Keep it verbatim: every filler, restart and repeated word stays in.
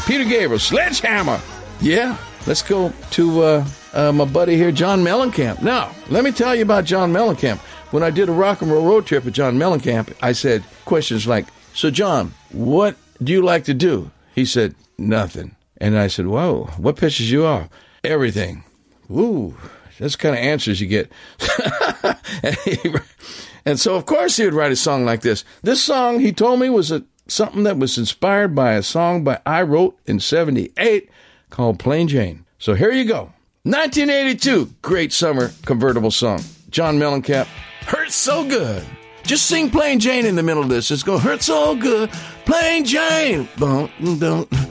Peter Gabriel, Sledgehammer. Yeah, let's go to uh, uh, my buddy here, John Mellencamp. Now, let me tell you about John Mellencamp. When I did a rock and roll road trip with John Mellencamp, I said questions like, so John, what do you like to do? He said, nothing. And I said, whoa, what pisses you off? Everything. Ooh, that's the kind of answers you get. and, he, and so, of course, he would write a song like this. This song, he told me, was a, something that was inspired by a song by I wrote in seventy-eight called Plain Jane. So here you go. nineteen eighty-two, great summer convertible song. John Mellencamp, Hurt So Good. Just sing Plain Jane in the middle of this. Just go, hurt so good, Plain Jane. Don't, don't.